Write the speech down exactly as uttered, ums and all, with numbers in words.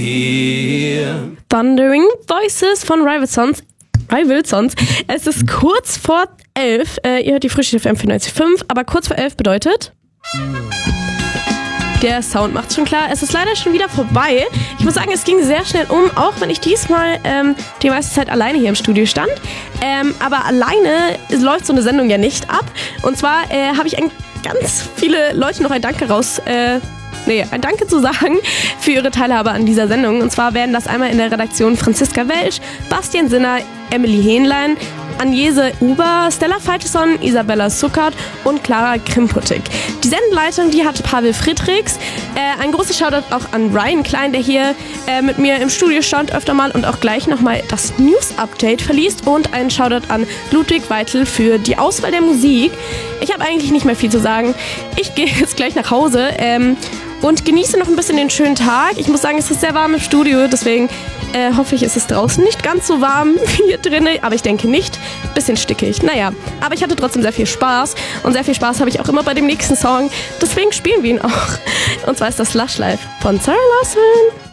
hear. Thundering Voices von Rival Sons. Rival Sons. Es ist kurz vor elf. Äh, ihr hört die Frische F M vierundneunzig Komma fünf, aber kurz vor elf bedeutet... Der Sound macht's schon klar. Es ist leider schon wieder vorbei. Ich muss sagen, es ging sehr schnell um, auch wenn ich diesmal ähm, die meiste Zeit alleine hier im Studio stand. Ähm, aber alleine läuft so eine Sendung ja nicht ab. Und zwar äh, habe ich an ganz viele Leute noch ein Danke raus... Äh, Nee, ein Danke zu sagen für ihre Teilhabe an dieser Sendung. Und zwar werden das einmal in der Redaktion Franziska Welsch, Bastian Sinner, Emily Hähnlein, Agnese Uber, Stella Falteson, Isabella Suckert und Clara Krimputik. Die Sendeleitung, die hat Pavel Friedrichs. Äh, ein großes Shoutout auch an Ryan Klein, der hier äh, mit mir im Studio stand öfter mal und auch gleich nochmal das News-Update verliest. Und ein Shoutout an Ludwig Weitel für die Auswahl der Musik. Ich habe eigentlich nicht mehr viel zu sagen. Ich gehe jetzt gleich nach Hause ähm, und genieße noch ein bisschen den schönen Tag. Ich muss sagen, es ist sehr warm im Studio, deswegen äh, hoffe ich, ist es draußen nicht ganz so warm wie hier drinnen, aber ich denke nicht. Bisschen stickig. Naja, aber ich hatte trotzdem sehr viel Spaß und sehr viel Spaß habe ich auch immer bei dem nächsten Song. Deswegen spielen wir ihn auch. Und zwar ist das Lush Life von Sarah Lawson.